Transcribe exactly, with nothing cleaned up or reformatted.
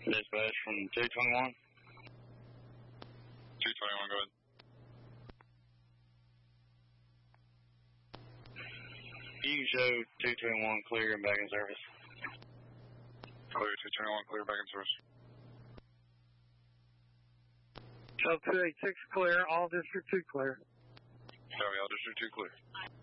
Dispatch from two twenty-one. two twenty-one, go ahead. You can show two twenty-one clear and back in service. Clear, two twenty-one, clear, back in service. Show two eighty-six clear, all District two clear. Copy, all District two clear.